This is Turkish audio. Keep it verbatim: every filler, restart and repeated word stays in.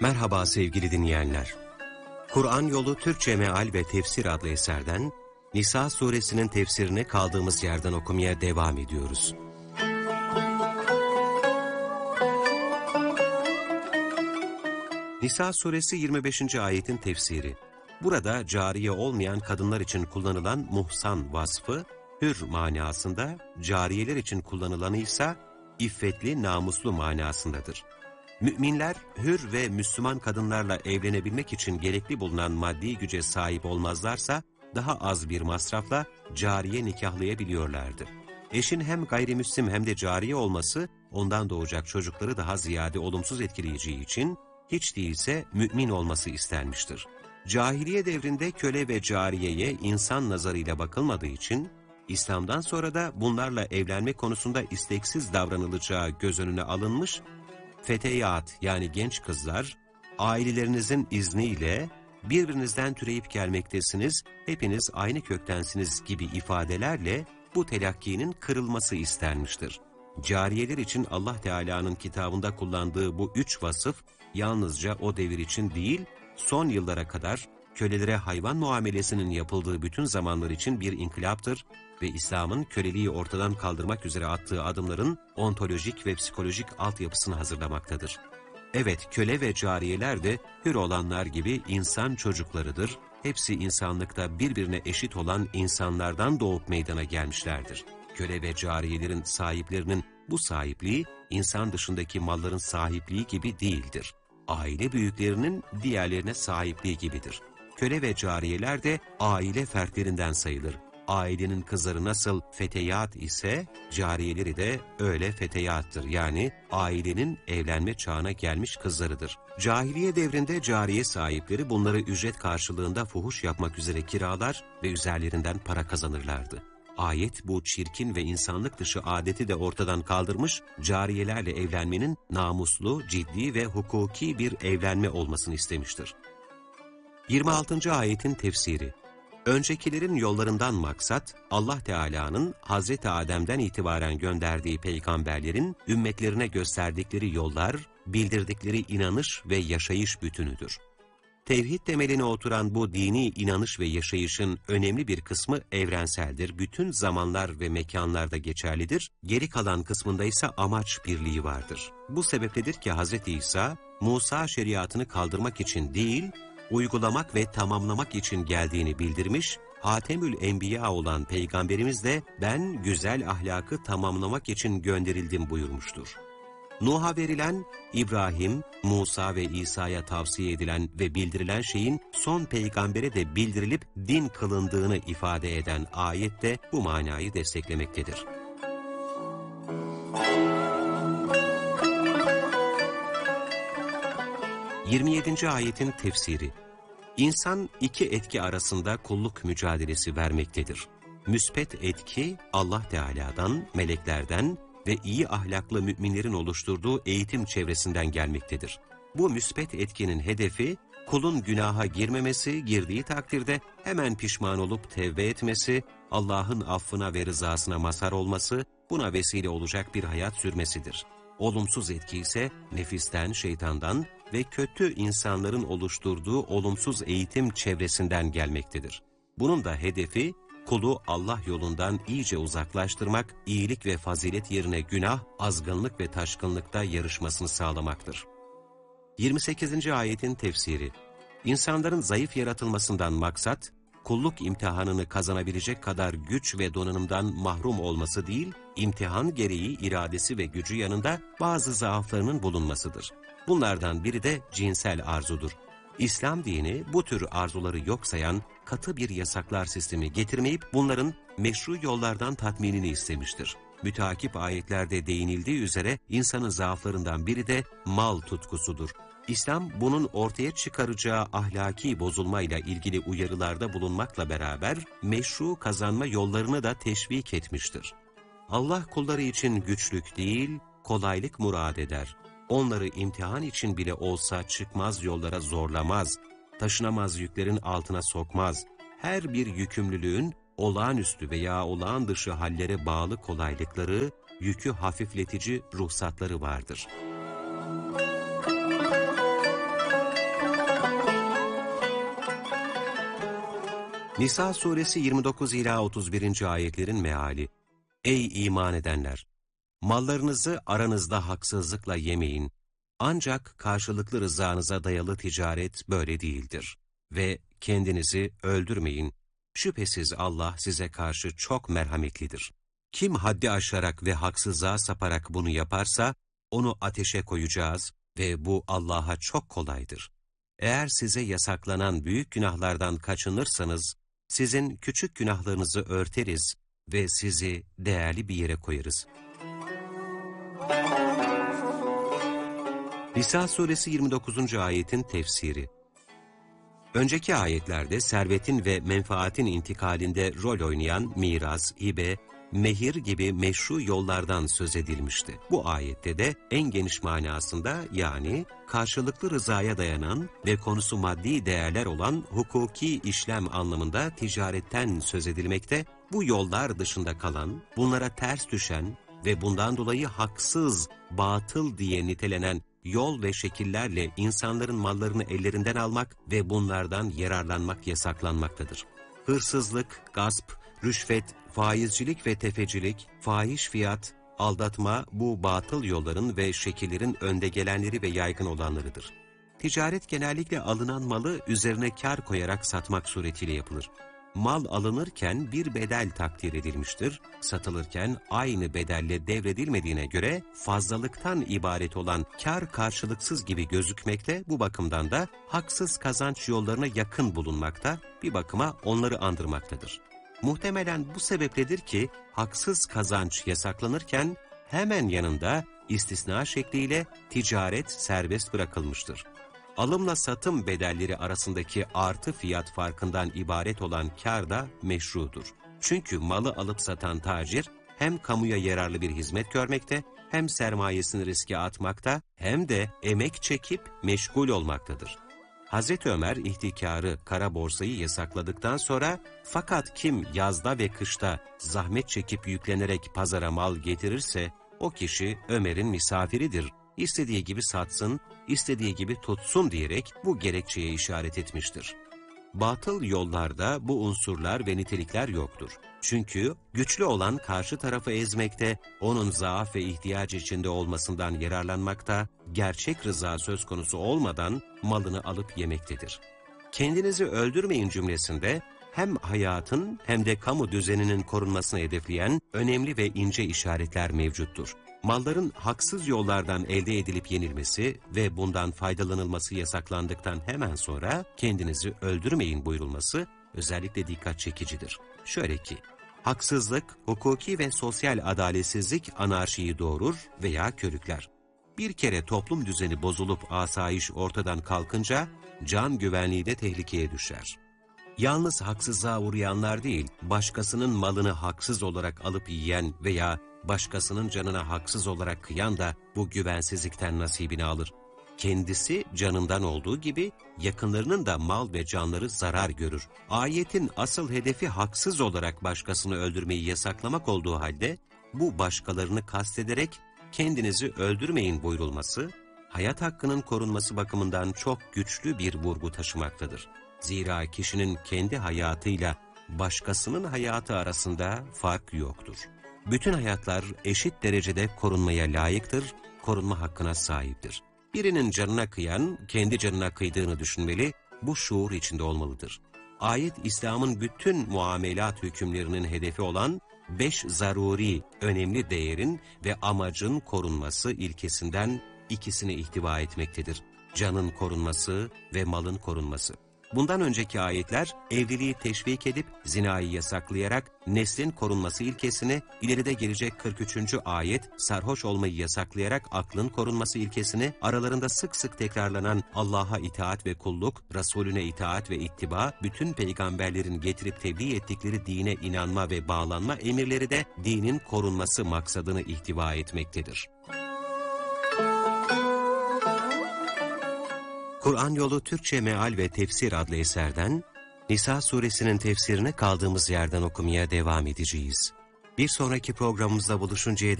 Merhaba sevgili dinleyenler. Kur'an Yolu Türkçe Meal ve Tefsir adlı eserden Nisa suresinin tefsirini kaldığımız yerden okumaya devam ediyoruz. Nisa suresi yirmi beşinci ayetin tefsiri. Burada cariye olmayan kadınlar için kullanılan muhsan vasfı, hür manasında, cariyeler için kullanılanı ise iffetli, namuslu manasındadır. Müminler, hür ve Müslüman kadınlarla evlenebilmek için gerekli bulunan maddi güce sahip olmazlarsa, daha az bir masrafla cariye nikahlayabiliyorlardı. Eşin hem gayrimüslim hem de cariye olması, ondan doğacak çocukları daha ziyade olumsuz etkileyeceği için, hiç değilse mümin olması istenmiştir. Cahiliye devrinde köle ve cariyeye insan nazarıyla bakılmadığı için, İslam'dan sonra da bunlarla evlenme konusunda isteksiz davranılacağı göz önüne alınmış, feteyat yani genç kızlar, ailelerinizin izniyle birbirinizden türeyip gelmektesiniz, hepiniz aynı köktensiniz gibi ifadelerle bu telakkinin kırılması istenmiştir. Cariyeler için Allah Teala'nın kitabında kullandığı bu üç vasıf, yalnızca o devir için değil, son yıllara kadar kölelere hayvan muamelesinin yapıldığı bütün zamanlar için bir inkılaptır ve İslam'ın köleliği ortadan kaldırmak üzere attığı adımların ontolojik ve psikolojik altyapısını hazırlamaktadır. Evet, köle ve cariyeler de hür olanlar gibi insan çocuklarıdır. Hepsi insanlıkta birbirine eşit olan insanlardan doğup meydana gelmişlerdir. Köle ve cariyelerin sahiplerinin bu sahipliği, insan dışındaki malların sahipliği gibi değildir. Aile büyüklerinin diğerlerine sahipliği gibidir. Köle ve cariyeler de aile fertlerinden sayılır. Ailenin kızları nasıl feteyat ise, cariyeleri de öyle feteyattır. Yani ailenin evlenme çağına gelmiş kızlarıdır. Cahiliye devrinde cariye sahipleri bunları ücret karşılığında fuhuş yapmak üzere kiralar ve üzerlerinden para kazanırlardı. Ayet bu çirkin ve insanlık dışı adeti de ortadan kaldırmış, cariyelerle evlenmenin namuslu, ciddi ve hukuki bir evlenme olmasını istemiştir. yirmi altıncı ayetin tefsiri. Öncekilerin yollarından maksat, Allah Teala'nın Hazreti Adem'den itibaren gönderdiği peygamberlerin ümmetlerine gösterdikleri yollar, bildirdikleri inanış ve yaşayış bütünüdür. Tevhid temeline oturan bu dini inanış ve yaşayışın önemli bir kısmı evrenseldir, bütün zamanlar ve mekanlarda geçerlidir, geri kalan kısmında ise amaç birliği vardır. Bu sebepledir ki Hz. İsa, Musa şeriatını kaldırmak için değil, uygulamak ve tamamlamak için geldiğini bildirmiş, Hatemül Enbiya olan Peygamberimiz de ben güzel ahlakı tamamlamak için gönderildim buyurmuştur. Nuh'a verilen, İbrahim, Musa ve İsa'ya tavsiye edilen ve bildirilen şeyin son peygambere de bildirilip din kılındığını ifade eden ayet de bu manayı desteklemektedir. yirmi yedinci ayetin tefsiri. İnsan iki etki arasında kulluk mücadelesi vermektedir. Müspet etki Allah Teala'dan, meleklerden ve iyi ahlaklı müminlerin oluşturduğu eğitim çevresinden gelmektedir. Bu müspet etkinin hedefi, kulun günaha girmemesi, girdiği takdirde hemen pişman olup tevbe etmesi, Allah'ın affına ve rızasına mazhar olması, buna vesile olacak bir hayat sürmesidir. Olumsuz etki ise nefisten, şeytandan ve kötü insanların oluşturduğu olumsuz eğitim çevresinden gelmektedir. Bunun da hedefi, kulu Allah yolundan iyice uzaklaştırmak, iyilik ve fazilet yerine günah, azgınlık ve taşkınlıkta yarışmasını sağlamaktır. yirmi sekizinci ayetin tefsiri. İnsanların zayıf yaratılmasından maksat, kulluk imtihanını kazanabilecek kadar güç ve donanımdan mahrum olması değil, imtihan gereği iradesi ve gücü yanında bazı zaaflarının bulunmasıdır. Bunlardan biri de cinsel arzudur. İslam dini bu tür arzuları yok sayan katı bir yasaklar sistemi getirmeyip bunların meşru yollardan tatminini istemiştir. Müteakip ayetlerde değinildiği üzere insanın zaaflarından biri de mal tutkusudur. İslam bunun ortaya çıkaracağı ahlaki bozulmayla ilgili uyarılarda bulunmakla beraber meşru kazanma yollarını da teşvik etmiştir. Allah kulları için güçlük değil, kolaylık murad eder. Onları imtihan için bile olsa çıkmaz yollara zorlamaz, taşınamaz yüklerin altına sokmaz. Her bir yükümlülüğün olağanüstü veya olağan dışı hallere bağlı kolaylıkları, yükü hafifletici ruhsatları vardır. Nisa suresi yirmi dokuz ila otuz birinci ayetlerin meali. Ey iman edenler! Mallarınızı aranızda haksızlıkla yemeyin. Ancak karşılıklı rızanıza dayalı ticaret böyle değildir. Ve kendinizi öldürmeyin. Şüphesiz Allah size karşı çok merhametlidir. Kim haddi aşarak ve haksızlığa saparak bunu yaparsa, onu ateşe koyacağız ve bu Allah'a çok kolaydır. Eğer size yasaklanan büyük günahlardan kaçınırsanız, sizin küçük günahlarınızı örteriz ve sizi değerli bir yere koyarız. Nisa suresi yirmi dokuzuncu ayetin tefsiri. Önceki ayetlerde servetin ve menfaatin intikalinde rol oynayan miras, hibe, mehir gibi meşru yollardan söz edilmişti. Bu ayette de en geniş manasında, yani karşılıklı rızaya dayanan ve konusu maddi değerler olan hukuki işlem anlamında ticaretten söz edilmekte, bu yollar dışında kalan, bunlara ters düşen ve bundan dolayı haksız, batıl diye nitelenen yol ve şekillerle insanların mallarını ellerinden almak ve bunlardan yararlanmak yasaklanmaktadır. Hırsızlık, gasp, rüşvet, faizcilik ve tefecilik, fahiş fiyat, aldatma bu batıl yolların ve şekillerin önde gelenleri ve yaygın olanlarıdır. Ticaret genellikle alınan malı üzerine kar koyarak satmak suretiyle yapılır. Mal alınırken bir bedel takdir edilmiştir, satılırken aynı bedelle devredilmediğine göre fazlalıktan ibaret olan kar karşılıksız gibi gözükmekte, bu bakımdan da haksız kazanç yollarına yakın bulunmakta, bir bakıma onları andırmaktadır. Muhtemelen bu sebepledir ki haksız kazanç yasaklanırken hemen yanında istisna şekliyle ticaret serbest bırakılmıştır. Alımla satım bedelleri arasındaki artı fiyat farkından ibaret olan kar da meşrudur. Çünkü malı alıp satan tacir hem kamuya yararlı bir hizmet görmekte, hem sermayesini riske atmakta, hem de emek çekip meşgul olmaktadır. Hazreti Ömer ihtikarı, kara borsayı yasakladıktan sonra, fakat kim yazda ve kışta zahmet çekip yüklenerek pazara mal getirirse o kişi Ömer'in misafiridir, İstediği gibi satsın, istediği gibi tutsun diyerek bu gerekçeye işaret etmiştir. Batıl yollarda bu unsurlar ve nitelikler yoktur. Çünkü güçlü olan karşı tarafı ezmekte, onun zaaf ve ihtiyaç içinde olmasından yararlanmakta, gerçek rıza söz konusu olmadan malını alıp yemektedir. Kendinizi öldürmeyin cümlesinde hem hayatın hem de kamu düzeninin korunmasını hedefleyen önemli ve ince işaretler mevcuttur. Malların haksız yollardan elde edilip yenilmesi ve bundan faydalanılması yasaklandıktan hemen sonra kendinizi öldürmeyin buyurulması özellikle dikkat çekicidir. Şöyle ki, haksızlık, hukuki ve sosyal adaletsizlik anarşiyi doğurur veya körükler. Bir kere toplum düzeni bozulup asayiş ortadan kalkınca can güvenliği de tehlikeye düşer. Yalnız haksızlığa uğrayanlar değil, başkasının malını haksız olarak alıp yiyen veya başkasının canına haksız olarak kıyan da bu güvensizlikten nasibini alır. Kendisi canından olduğu gibi yakınlarının da mal ve canları zarar görür. Ayetin asıl hedefi haksız olarak başkasını öldürmeyi yasaklamak olduğu halde, bu başkalarını kastederek kendinizi öldürmeyin buyurulması, hayat hakkının korunması bakımından çok güçlü bir vurgu taşımaktadır. Zira kişinin kendi hayatıyla başkasının hayatı arasında fark yoktur. Bütün hayatlar eşit derecede korunmaya layıktır, korunma hakkına sahiptir. Birinin canına kıyan, kendi canına kıydığını düşünmeli, bu şuur içinde olmalıdır. Ayet, İslam'ın bütün muamelat hükümlerinin hedefi olan beş zaruri, önemli değerin ve amacın korunması ilkesinden ikisini ihtiva etmektedir. Canın korunması ve malın korunması. Bundan önceki ayetler evliliği teşvik edip zinayı yasaklayarak neslin korunması ilkesini, ileride gelecek kırk üçüncü ayet sarhoş olmayı yasaklayarak aklın korunması ilkesini, aralarında sık sık tekrarlanan Allah'a itaat ve kulluk, Resulüne itaat ve ittiba, bütün peygamberlerin getirip tebliğ ettikleri dine inanma ve bağlanma emirleri de dinin korunması maksadını ihtiva etmektedir. Kur'an Yolu Türkçe Meal ve Tefsir adlı eserden Nisa suresinin tefsirini kaldığımız yerden okumaya devam edeceğiz. Bir sonraki programımızda buluşuncaya dek